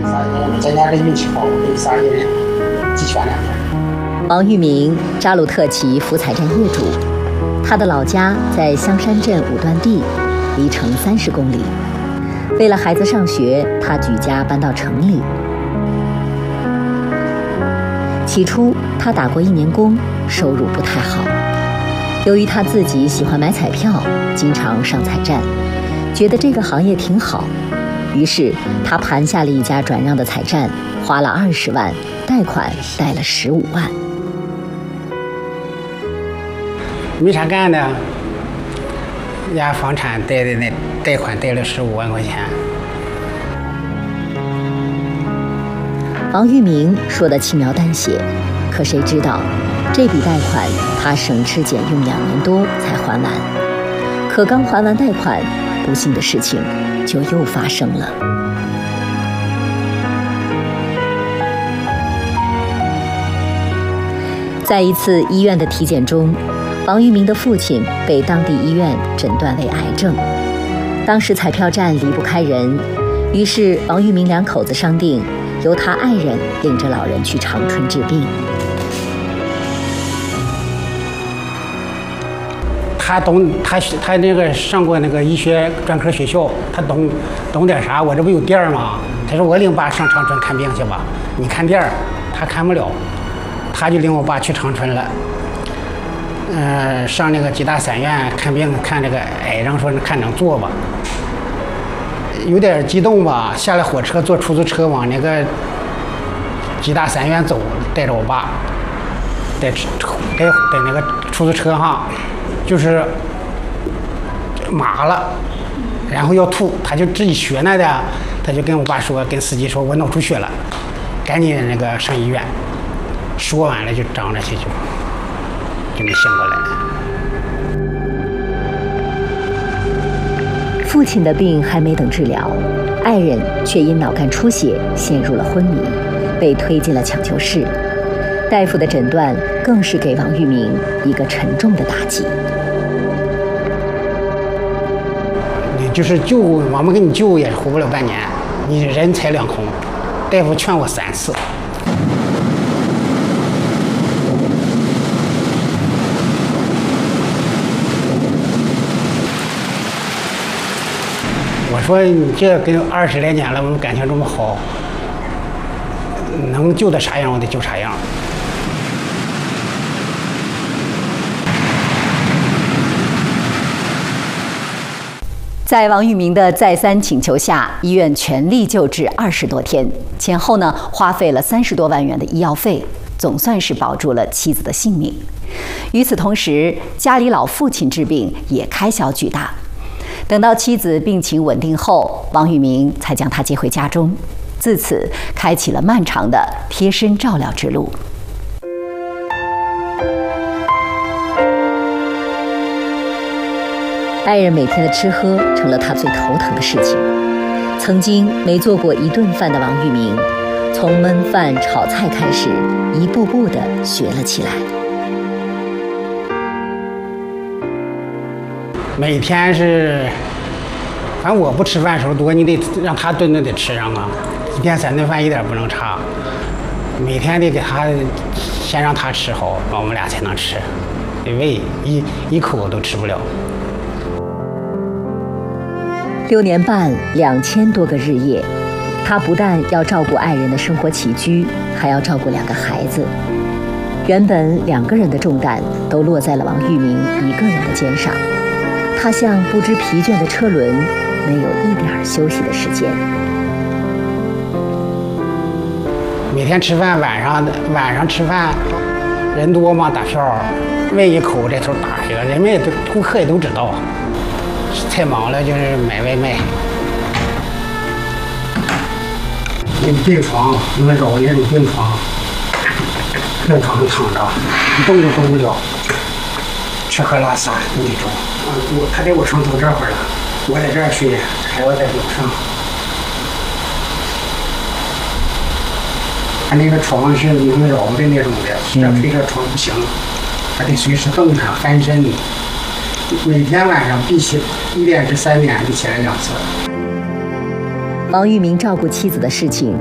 咱家人运气好，给仨人集全了。 王玉明，扎鲁特旗福彩站业主，他的老家在香山镇武断地，离城30公里。为了孩子上学，他举家搬到城里。起初，他打过1年工，收入不太好。由于他自己喜欢买彩票，经常上彩站，觉得这个行业挺好，于是他盘下了一家转让的彩站，花了20万，贷款贷了15万。 没啥干的，家房产贷的那贷款贷了15万块钱。 王玉明说的轻描淡写，可谁知道这笔贷款他省吃俭用2年多才还完。可刚还完贷款，不幸的事情就又发生了。在一次医院的体检中，王玉明的父亲被当地医院诊断为癌症。当时彩票站离不开人，于是王玉明2口子商定，由他爱人领着老人去长春治病。 他那个上过那个医学专科学校，他懂点啥？我这不有店吗？他说我领爸上长春看病去吧，你看店他看不了，他就领我爸去长春了。上那个吉大三院看病，看这个癌症，说看能做吧。有点激动吧，下了火车坐出租车往那个吉大三院走，带着我爸，在那个出租车上，就是麻了，然后要吐，他就自己学那的，他就跟我爸说，跟司机说我脑出血了，赶紧那个上医院。说完了就张着去就没醒过来。 父亲的病还没等治疗，爱人却因脑干出血陷入了昏迷，被推进了抢救室。大夫的诊断更是给王玉明一个沉重的打击。 你就是救，我们给你救也活不了半年，你人财两空。大夫劝我3次。我说你这跟20来年了，我们感情这么好，能救的啥样我得救啥样。 在王玉明的再三请求下，医院全力救治20多天，前后呢花费了30多万元的医药费，总算是保住了妻子的性命。与此同时，家里老父亲治病也开销巨大。等到妻子病情稳定后，王玉明才将她接回家中，自此开启了漫长的贴身照料之路。爱人每天的吃喝成了他最头疼的事情。曾经没做过1顿饭的王玉明，从焖饭炒菜开始，一步步地学了起来。 每天是，反正我不吃饭的时候多，你得让他顿顿得吃上啊，1天3顿饭一点不能差。每天得给他先让他吃好，我们俩才能吃，胃一口都吃不了。 6年半，2000多个日夜，他不但要照顾爱人的生活起居，还要照顾2个孩子。原本2个人的重担都落在了王玉明一个人的肩上。他像不知疲倦的车轮，没有一点休息的时间。 每天吃饭，晚上吃饭，人多嘛，打票，喂一口这头打一个，人们也都顾客也都知道。太忙了，就是买外卖。你病床，你们老年人病床，在床上躺着，一动都动不了，吃喝拉撒都得着。他在我床头这会儿了，我在这儿睡，还要在楼上。他那个床是能摇的那种的，这推着床不行，还得随时动弹翻身。每天晚上必须1点至3点就起来2次。 王玉明照顾妻子的事情